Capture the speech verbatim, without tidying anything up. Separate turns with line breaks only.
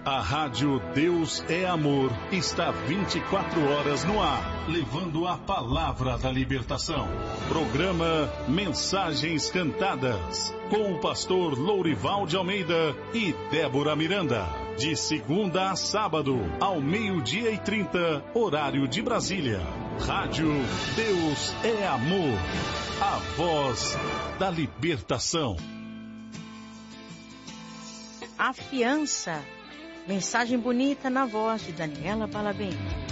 A Rádio Deus é Amor está vinte e quatro horas no ar, levando a palavra da libertação. Programa Mensagens Cantadas, com o pastor Lourival de Almeida e Débora Miranda. De segunda a sábado, ao meio-dia e trinta, horário de Brasília. Rádio Deus é Amor, a voz da libertação.
A fiança. Mensagem bonita na voz de Daniela Balabem.